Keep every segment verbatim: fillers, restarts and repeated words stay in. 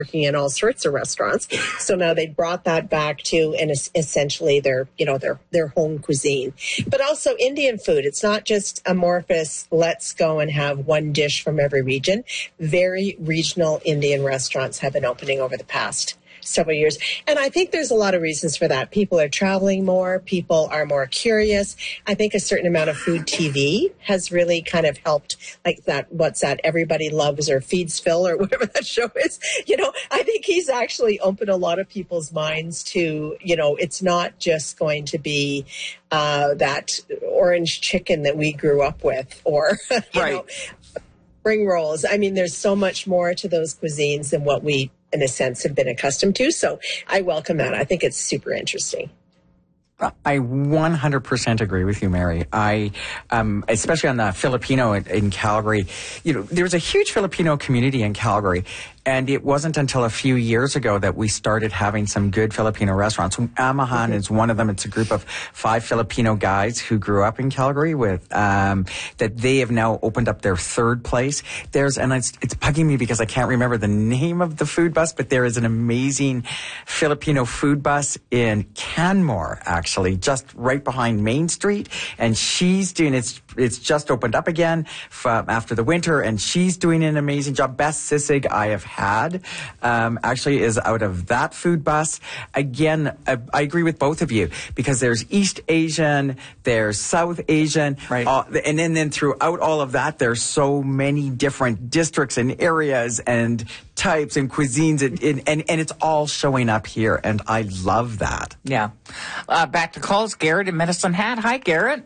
working in all sorts of restaurants. So now they brought that back to, and essentially their, you know, their, their home cuisine. But also Indian food. It's not just amorphous, let's go and have one dish from every region. Very regional Indian restaurants have been opening over the past several years. And I think there's a lot of reasons for that. People are traveling more. People are more curious. I think a certain amount of food T V has really kind of helped, like that, what's that, Everybody Loves or Feeds Phil or whatever that show is. You know, I think he's actually opened a lot of people's minds to, you know, it's not just going to be uh, that orange chicken that we grew up with or, you right. know, spring rolls. I mean, there's so much more to those cuisines than what we, in a sense, have been accustomed to. So I welcome that. I think it's super interesting. I one hundred percent agree with you, Mary. I, um, especially on the Filipino in, in Calgary, you know, there's a huge Filipino community in Calgary. And it wasn't until a few years ago that we started having some good Filipino restaurants. Amahan mm-hmm. is one of them. It's a group of five Filipino guys who grew up in Calgary with, um, that they have now opened up their third place. There's, and it's, it's bugging me because I can't remember the name of the food bus, but there is an amazing Filipino food bus in Canmore, actually, just right behind Main Street. And she's doing, it's, it's just opened up again from after the winter, and she's doing an amazing job. Best sisig I have had um, actually is out of that food bus. Again, I, I agree with both of you because there's East Asian, there's South Asian, right. uh, and then, then throughout all of that, there's so many different districts and areas and types and cuisines, and, and, and it's all showing up here, and I love that. Yeah. Uh, back to calls. Garrett in Medicine Hat. Hi, Garrett.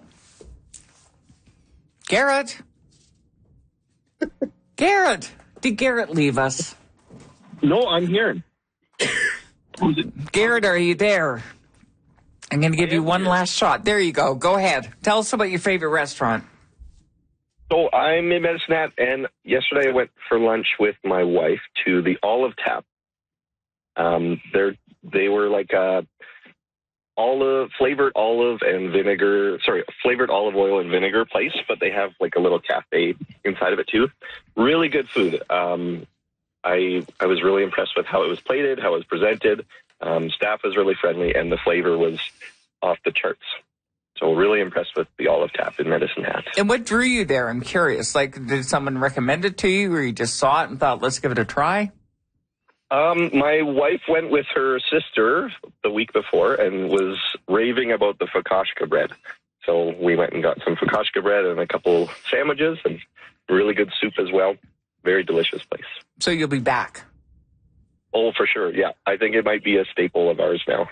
Garrett. Garrett. Did Garrett leave us? No, I'm here. Garrett, are you there? I'm going to give you one here. last shot. There you go. Go ahead. Tell us about your favorite restaurant. So I'm in Medicine Hat, and yesterday I went for lunch with my wife to the Olive Tap. Um, they're they were like a olive flavored olive and vinegar. Sorry, flavored olive oil and vinegar place, but they have like a little cafe inside of it too. Really good food. Um, I I was really impressed with how it was plated, how it was presented. Um, staff was really friendly, and the flavor was off the charts. So really impressed with the Olive Tap in Medicine Hat. And what drew you there? I'm curious. Like, did someone recommend it to you, or you just saw it and thought, let's give it a try? Um, my wife went with her sister the week before and was raving about the focaccia bread. So we went and got some focaccia bread and a couple sandwiches and really good soup as well. Very delicious place. So you'll be back? Oh, for sure. Yeah. I think it might be a staple of ours now.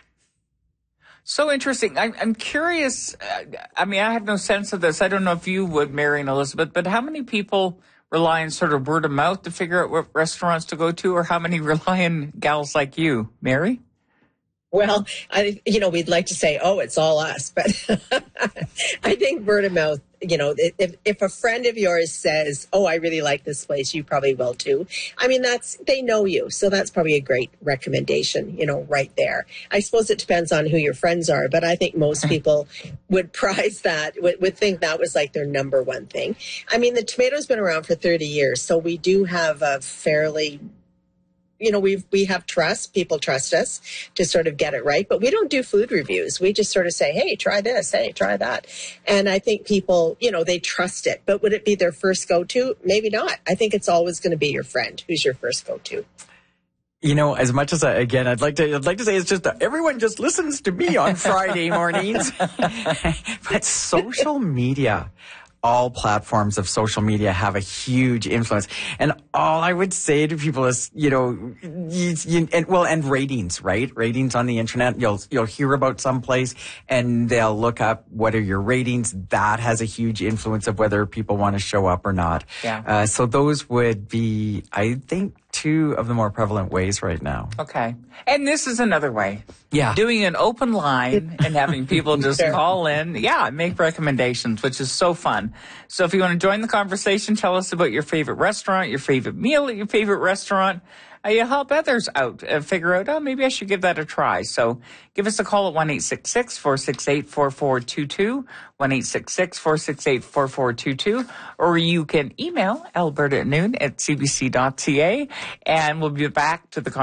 So interesting. I, I'm curious. Uh, I mean, I have no sense of this. I don't know if you would, Mary and Elizabeth, but how many people rely on sort of word of mouth to figure out what restaurants to go to, or how many rely on gals like you, Mary? Well, I, you know, we'd like to say, oh, it's all us, but I think word of mouth, you know, if, if a friend of yours says, oh, I really like this place, you probably will too. I mean, that's, they know you. So that's probably a great recommendation, you know, right there. I suppose it depends on who your friends are, but I think most people would prize that, would, would think that was like their number one thing. I mean, the Tomato's been around for thirty years, so we do have a fairly, you know, we we have trust. People trust us to sort of get it right. But we don't do food reviews. We just sort of say, hey, try this. Hey, try that. And I think people, you know, they trust it. But would it be their first go-to? Maybe not. I think it's always going to be your friend who's your first go-to. You know, as much as I, again, I'd like to, I'd like to say it's just that everyone just listens to me on Friday mornings. But social media, all platforms of social media have a huge influence. And all I would say to people is, you know, you, you, and, well, and ratings, right? Ratings on the internet. You'll, you'll hear about some place and they'll look up what are your ratings. That has a huge influence of whether people want to show up or not. Yeah. Uh, so those would be, I think, two of the more prevalent ways right now. Okay. And this is another way. Yeah. Doing an open line and having people just sure. call in. Yeah, make recommendations, which is so fun. So if you want to join the conversation, tell us about your favorite restaurant, your favorite meal at your favorite restaurant. uh, you help others out, uh, figure out, oh, maybe I should give that a try. So give us a call at one eight six six, four six eight, four four two two, one eight six six, four six eight, four four two two, or you can email Alberta at noon at c b c dot c a, and we'll be back to the